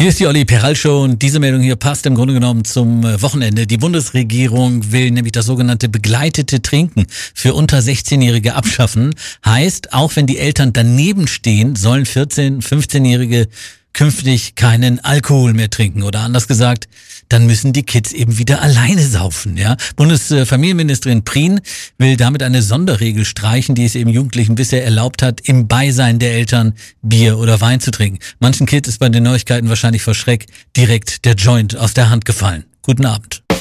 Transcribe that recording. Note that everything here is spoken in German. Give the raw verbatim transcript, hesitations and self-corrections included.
Hier ist die Olli Peral Show und diese Meldung hier passt im Grunde genommen zum Wochenende. Die Bundesregierung will nämlich das sogenannte begleitete Trinken für unter sechzehnjährige abschaffen. Heißt, auch wenn die Eltern daneben stehen, sollen vierzehn-, fünfzehnjährige künftig keinen Alkohol mehr trinken. Oder anders gesagt, dann müssen die Kids eben wieder alleine saufen. Ja? Bundesfamilienministerin Prien will damit eine Sonderregel streichen, die es eben Jugendlichen bisher erlaubt hat, im Beisein der Eltern Bier oder Wein zu trinken. Manchen Kids ist bei den Neuigkeiten wahrscheinlich vor Schreck direkt der Joint aus der Hand gefallen. Guten Abend.